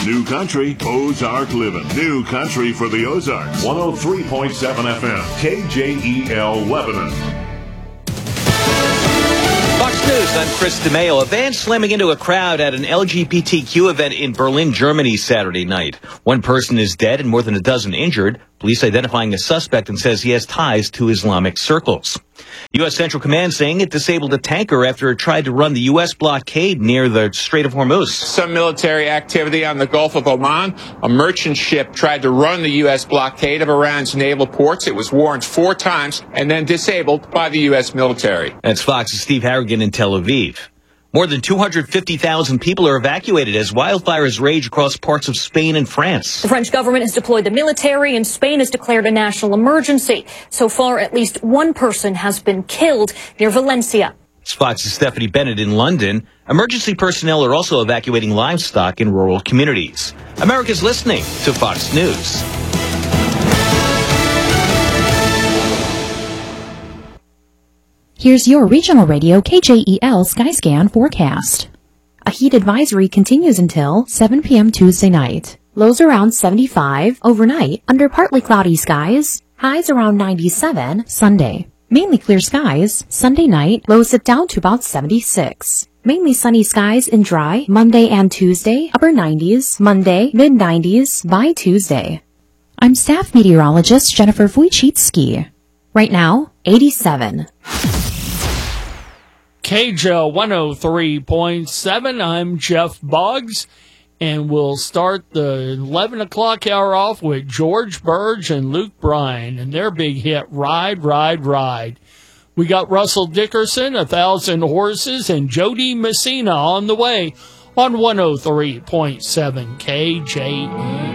New Country, Ozark Living. New Country for the Ozarks. 103.7 FM, KJEL Lebanon. Fox News, I'm Chris DeMeo. A van slamming into a crowd at an LGBTQ event in Berlin, Germany Saturday night. One person is dead and more than a dozen injured. Police identifying a suspect and says he has ties to Islamic circles. U.S. Central Command saying it disabled a tanker after it tried to run the U.S. blockade near the Strait of Hormuz. Some military activity on the Gulf of Oman. A merchant ship tried to run the U.S. blockade of Iran's naval ports. It was warned 4 times and then disabled by the U.S. military. That's Fox's Steve Harrigan in Tel Aviv. More than 250,000 people are evacuated as wildfires rage across parts of Spain and France. The French government has deployed the military, and Spain has declared a national emergency. So far, at least one person has been killed near Valencia. It's Fox's Stephanie Bennett in London. Emergency personnel are also evacuating livestock in rural communities. America's listening to Fox News. Here's your regional radio KJEL Skyscan forecast. A heat advisory continues until 7 p.m. Tuesday night. Lows around 75 overnight under partly cloudy skies. Highs around 97 Sunday. Mainly clear skies. Sunday night, lows sit down to about 76. Mainly sunny skies and dry Monday and Tuesday. Upper 90s. Monday, mid 90s by Tuesday. I'm staff meteorologist Jennifer Wojcicki. Right now, 87. KJEL 103.7. I'm Jeff Boggs, and we'll start the 11 o'clock hour off with George Burge and Luke Bryan and their big hit, Ride, Ride, Ride. We got Russell Dickerson, 1,000 Horses, and Jody Messina on the way on 103.7 KJEL.